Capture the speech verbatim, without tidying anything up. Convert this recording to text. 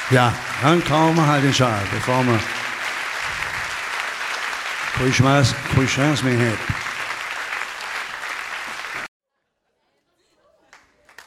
Ja, han kommer her den sharp, bevor man Kuishmas, Kuishmas med her.